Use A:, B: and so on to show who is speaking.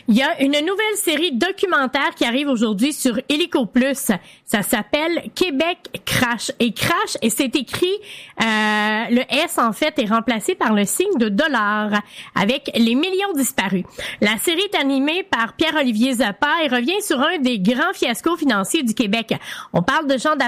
A: Il y a une nouvelle série documentaire qui arrive aujourd'hui sur Illico Plus. Ça s'appelle Québec Crash. Et Crash, et c'est écrit, le S en fait est remplacé par le signe de dollar avec les millions disparus. La série est animée par Pierre-Olivier Zappa et revient sur un des grands fiascos financiers du Québec. On parle de gens